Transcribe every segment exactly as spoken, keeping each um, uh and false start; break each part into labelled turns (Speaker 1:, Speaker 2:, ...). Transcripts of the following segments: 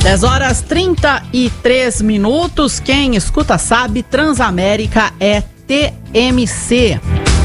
Speaker 1: dez horas trinta e três minutos. Quem escuta sabe, Transamérica é T M C.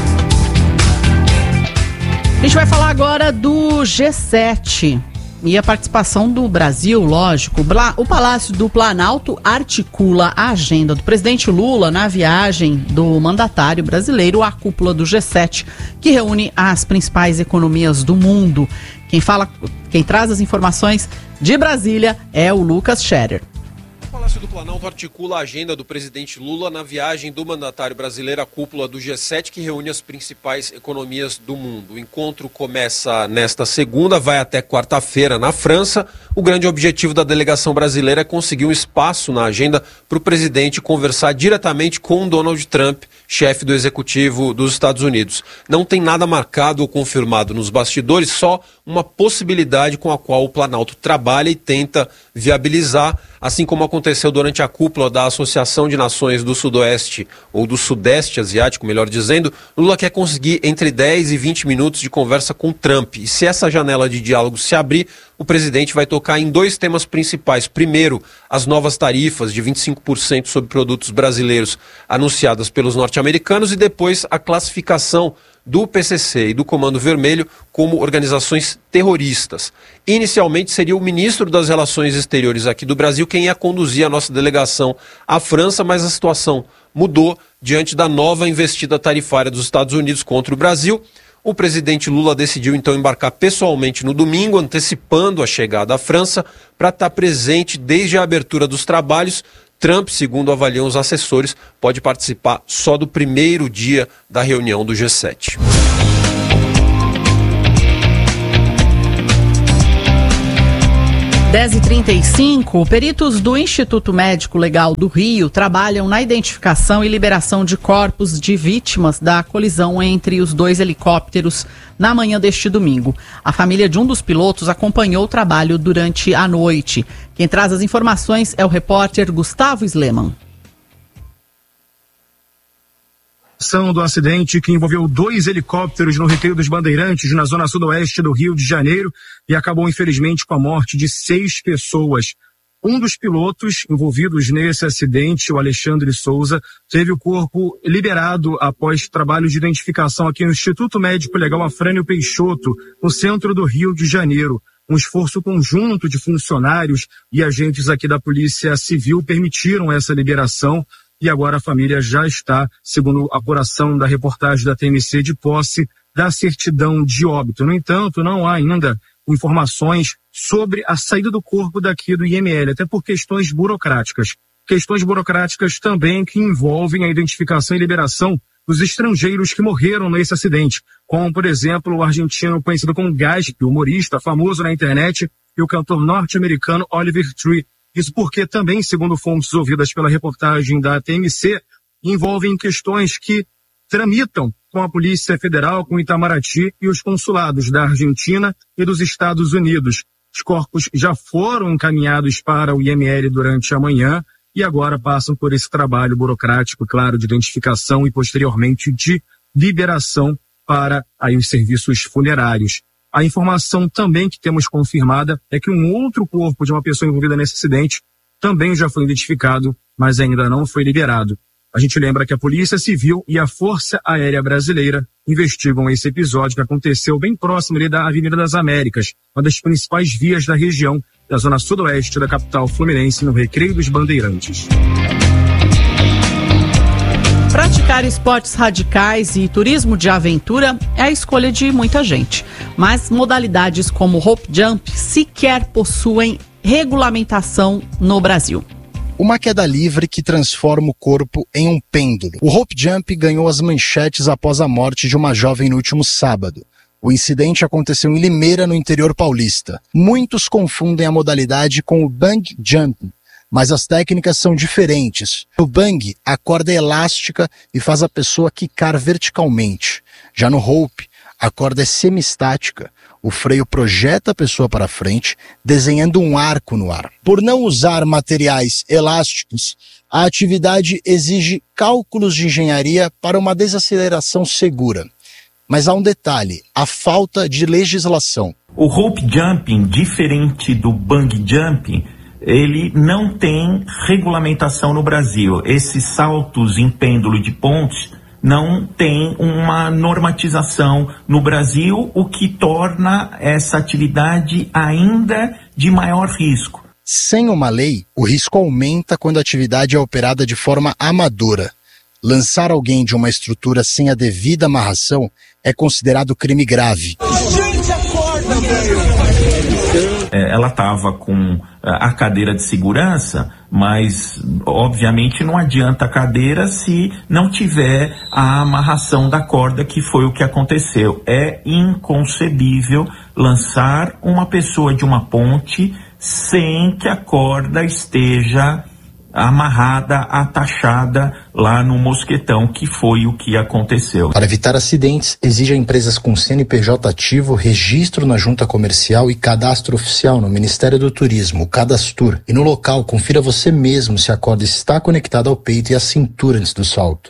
Speaker 1: A gente vai falar agora do G sete e a participação do Brasil, lógico. O Palácio do Planalto articula a agenda do presidente Lula na viagem do mandatário brasileiro à cúpula do G sete, que reúne as principais economias do mundo. Quem fala, quem traz as informações de Brasília é o Lucas Scherer.
Speaker 2: O Palácio do Planalto articula a agenda do presidente Lula na viagem do mandatário brasileiro à cúpula do G sete, que reúne as principais economias do mundo. O encontro começa nesta segunda, vai até quarta-feira na França. O grande objetivo da delegação brasileira é conseguir um espaço na agenda para o presidente conversar diretamente com Donald Trump, chefe do executivo dos Estados Unidos. Não tem nada marcado ou confirmado nos bastidores, só uma possibilidade com a qual o Planalto trabalha e tenta viabilizar, assim como aconteceu durante a cúpula da Associação de Nações do Sudoeste, ou do Sudeste Asiático, melhor dizendo. Lula quer conseguir entre dez e vinte minutos de conversa com Trump. E se essa janela de diálogo se abrir, o presidente vai tocar em dois temas principais. Primeiro, as novas tarifas de vinte e cinco por cento sobre produtos brasileiros anunciadas pelos norte-americanos, e depois a classificação do P C C e do Comando Vermelho como organizações terroristas. Inicialmente seria o ministro das Relações Exteriores aqui do Brasil quem ia conduzir a nossa delegação à França, mas a situação mudou diante da nova investida tarifária dos Estados Unidos contra o Brasil. O presidente Lula decidiu então embarcar pessoalmente no domingo, antecipando a chegada à França, para estar presente desde a abertura dos trabalhos. Trump, segundo avaliam os assessores, pode participar só do primeiro dia da reunião do G sete.
Speaker 1: dez e trinta e cinco, peritos do Instituto Médico Legal do Rio trabalham na identificação e liberação de corpos de vítimas da colisão entre os dois helicópteros na manhã deste domingo. A família de um dos pilotos acompanhou o trabalho durante a noite. Quem traz as informações é o repórter Gustavo Sleman.
Speaker 3: Do acidente que envolveu dois helicópteros no Recreio dos Bandeirantes, na zona sudoeste do Rio de Janeiro, e acabou infelizmente com a morte de seis pessoas. Um dos pilotos envolvidos nesse acidente, o Alexandre Souza, teve o corpo liberado após trabalho de identificação aqui no Instituto Médico Legal Afrânio Peixoto, no centro do Rio de Janeiro. Um esforço conjunto de funcionários e agentes aqui da Polícia Civil permitiram essa liberação. E agora a família já está, segundo a apuração da reportagem da T M C, de posse da certidão de óbito. No entanto, não há ainda informações sobre a saída do corpo daqui do I M L, até por questões burocráticas. Questões burocráticas também que envolvem a identificação e liberação dos estrangeiros que morreram nesse acidente, como, por exemplo, o argentino conhecido como Gasp, humorista famoso na internet, e o cantor norte-americano Oliver Tree. Isso porque também, segundo fontes ouvidas pela reportagem da T M C, envolvem questões que tramitam com a Polícia Federal, com o Itamaraty e os consulados da Argentina e dos Estados Unidos. Os corpos já foram encaminhados para o I M L durante a manhã e agora passam por esse trabalho burocrático, claro, de identificação e posteriormente de liberação para aí os serviços funerários. A informação também que temos confirmada é que um outro corpo de uma pessoa envolvida nesse acidente também já foi identificado, mas ainda não foi liberado. A gente lembra que a Polícia Civil e a Força Aérea Brasileira investigam esse episódio que aconteceu bem próximo ali da Avenida das Américas, uma das principais vias da região da zona sudoeste da capital fluminense, no Recreio dos Bandeirantes.
Speaker 1: Praticar esportes radicais e turismo de aventura é a escolha de muita gente, mas modalidades como rope jump sequer possuem regulamentação no Brasil.
Speaker 4: Uma queda livre que transforma o corpo em um pêndulo. O rope jump ganhou as manchetes após a morte de uma jovem no último sábado. O incidente aconteceu em Limeira, no interior paulista. Muitos confundem a modalidade com o bungee jumping, mas as técnicas são diferentes. No bungee, a corda é elástica e faz a pessoa quicar verticalmente. Já no rope, a corda é semi-estática. O freio projeta a pessoa para frente, desenhando um arco no ar. Por não usar materiais elásticos, a atividade exige cálculos de engenharia para uma desaceleração segura. Mas há um detalhe, a falta de legislação.
Speaker 5: O rope jumping, diferente do bungee jumping, ele não tem regulamentação no Brasil. Esses saltos em pêndulo de pontes não tem uma normatização no Brasil, o que torna essa atividade ainda de maior risco.
Speaker 4: Sem uma lei, o risco aumenta quando a atividade é operada de forma amadora. Lançar alguém de uma estrutura sem a devida amarração é considerado crime grave.
Speaker 5: Ela estava com a cadeira de segurança, mas obviamente não adianta a cadeira se não tiver a amarração da corda, que foi o que aconteceu. É inconcebível lançar uma pessoa de uma ponte sem que a corda esteja amarrada, atachada lá no mosquetão, que foi o que aconteceu.
Speaker 4: Para evitar acidentes, exige a empresas com C N P J ativo, registro na junta comercial e cadastro oficial no Ministério do Turismo, o Cadastur. E no local, confira você mesmo se a corda está conectada ao peito e à cintura antes do salto.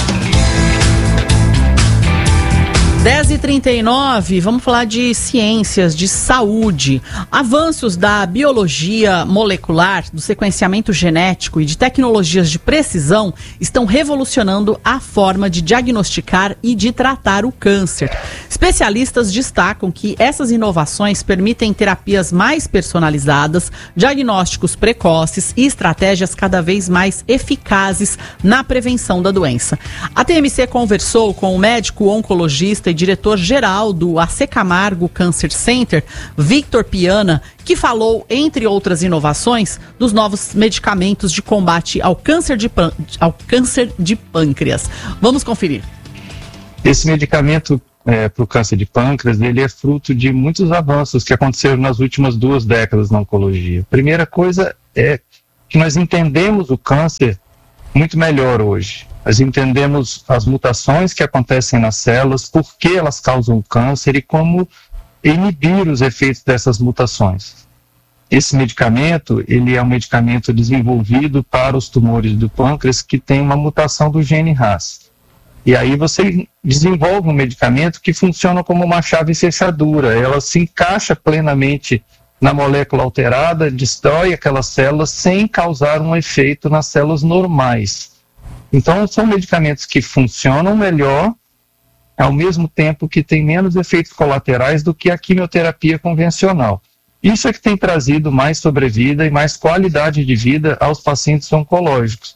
Speaker 1: dez e trinta e nove, vamos falar de ciências, de saúde. Avanços da biologia molecular, do sequenciamento genético e de tecnologias de precisão estão revolucionando a forma de diagnosticar e de tratar o câncer. Especialistas destacam que essas inovações permitem terapias mais personalizadas, diagnósticos precoces e estratégias cada vez mais eficazes na prevenção da doença. A T M C conversou com o médico oncologista e diretor-geral do A C Camargo Cancer Center, Victor Piana, que falou, entre outras inovações, dos novos medicamentos de combate ao câncer de, pân- ao câncer de pâncreas. Vamos conferir.
Speaker 3: Esse medicamento é, para o câncer de pâncreas, ele é fruto de muitos avanços que aconteceram nas últimas duas décadas na oncologia. A primeira coisa é que nós entendemos o câncer muito melhor hoje. Nós entendemos as mutações que acontecem nas células, por que elas causam câncer e como inibir os efeitos dessas mutações. Esse medicamento, ele é um medicamento desenvolvido para os tumores do pâncreas que tem uma mutação do gene R A S. E aí você desenvolve um medicamento que funciona como uma chave fechadura. Ela se encaixa plenamente na molécula alterada, destrói aquelas células sem causar um efeito nas células normais. Então, são medicamentos que funcionam melhor, ao mesmo tempo que têm menos efeitos colaterais do que a quimioterapia convencional. Isso é que tem trazido mais sobrevida e mais qualidade de vida aos pacientes oncológicos.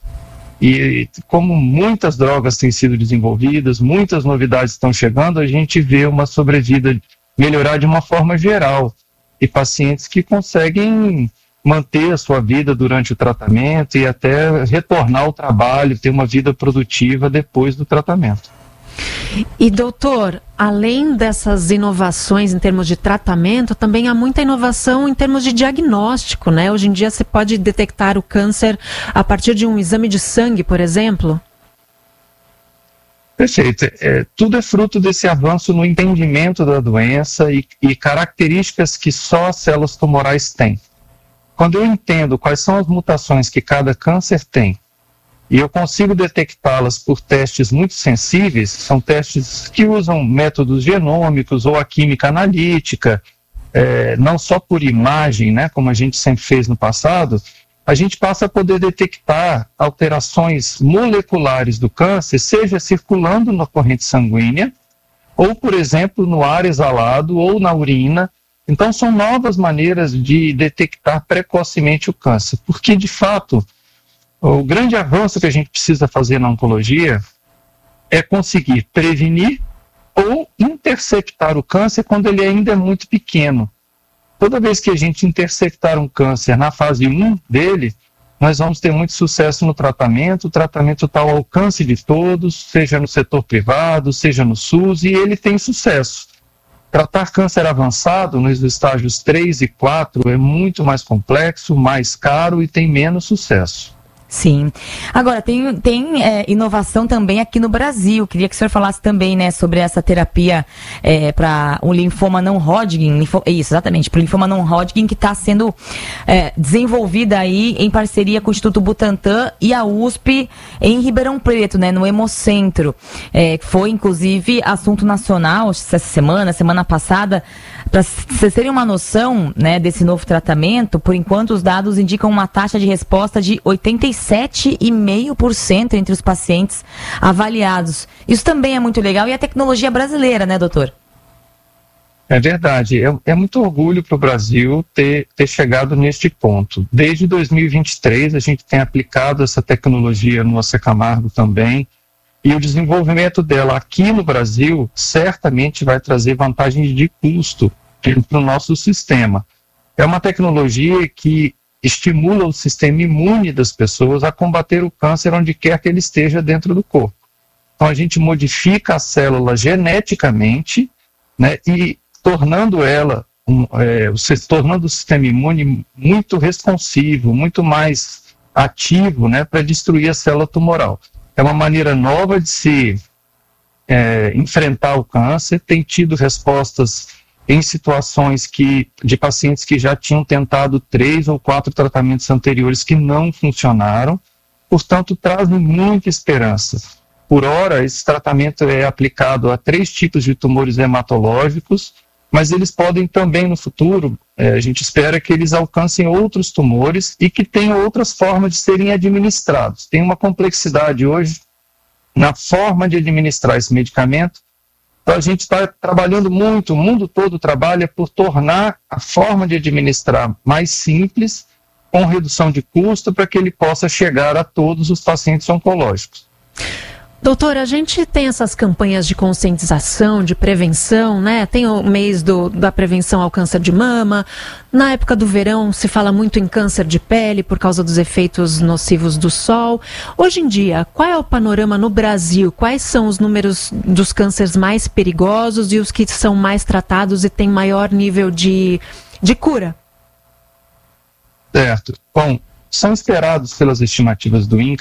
Speaker 3: E como muitas drogas têm sido desenvolvidas, muitas novidades estão chegando, a gente vê uma sobrevida melhorar de uma forma geral. E pacientes que conseguem manter a sua vida durante o tratamento e até retornar ao trabalho, ter uma vida produtiva depois do tratamento.
Speaker 6: E doutor, além dessas inovações em termos de tratamento, também há muita inovação em termos de diagnóstico, né? Hoje em dia você pode detectar o câncer a partir de um exame de sangue, por exemplo?
Speaker 3: Perfeito. É, tudo é fruto desse avanço no entendimento da doença e, e características que só as células tumorais têm. Quando eu entendo quais são as mutações que cada câncer tem e eu consigo detectá-las por testes muito sensíveis, são testes que usam métodos genômicos ou a química analítica, é, não só por imagem, né, como a gente sempre fez no passado, a gente passa a poder detectar alterações moleculares do câncer, seja circulando na corrente sanguínea, ou, por exemplo, no ar exalado ou na urina. Então, são novas maneiras de detectar precocemente o câncer, porque, de fato, o grande avanço que a gente precisa fazer na oncologia é conseguir prevenir ou interceptar o câncer quando ele ainda é muito pequeno. Toda vez que a gente interceptar um câncer na fase um dele, nós vamos ter muito sucesso no tratamento. O tratamento está ao alcance de todos, seja no setor privado, seja no SUS, e ele tem sucesso. Tratar câncer avançado nos estágios três e quatro é muito mais complexo, mais caro e tem menos sucesso.
Speaker 6: Sim. Agora, tem, tem é, inovação também aqui no Brasil. Queria que o senhor falasse também, né, sobre essa terapia é, para o linfoma não Hodgkin. Linfo, isso, exatamente, para o linfoma não Hodgkin, que está sendo é, desenvolvida aí em parceria com o Instituto Butantan e a U S P em Ribeirão Preto, né, no Hemocentro. É, foi, inclusive, assunto nacional essa semana, semana passada, Para vocês terem uma noção, né, desse novo tratamento, por enquanto os dados indicam uma taxa de resposta de oitenta e sete vírgula cinco por cento entre os pacientes avaliados. Isso também é muito legal e é tecnologia brasileira, né, doutor?
Speaker 7: É verdade. É, é muito orgulho para o Brasil ter, ter chegado neste ponto. Desde dois mil e vinte e três, a gente tem aplicado essa tecnologia no Ossa Camargo também, e o desenvolvimento dela aqui no Brasil certamente vai trazer vantagens de custo para o nosso sistema. É uma tecnologia que estimula o sistema imune das pessoas a combater o câncer onde quer que ele esteja dentro do corpo. Então a gente modifica a célula geneticamente, né, e tornando ela, um, é, tornando o sistema imune muito responsivo, muito mais ativo, né, para destruir a célula tumoral. É uma maneira nova de se é, enfrentar o câncer, tem tido respostas em situações que, de pacientes que já tinham tentado três ou quatro tratamentos anteriores que não funcionaram, portanto trazem muita esperança. Por hora, esse tratamento é aplicado a três tipos de tumores hematológicos, mas eles podem também no futuro, é, a gente espera que eles alcancem outros tumores e que tenham outras formas de serem administrados. Tem uma complexidade hoje na forma de administrar esse medicamento, então a gente está trabalhando muito, o mundo todo trabalha por tornar a forma de administrar mais simples, com redução de custo, para que ele possa chegar a todos os pacientes oncológicos.
Speaker 8: Doutor, a gente tem essas campanhas de conscientização, de prevenção, né? Tem o mês do, da prevenção ao câncer de mama. Na época do verão se fala muito em câncer de pele por causa dos efeitos nocivos do sol. Hoje em dia, qual é o panorama no Brasil? Quais são os números dos cânceres mais perigosos e os que são mais tratados e têm maior nível de, de cura?
Speaker 7: Certo. Bom, são esperados pelas estimativas do I N C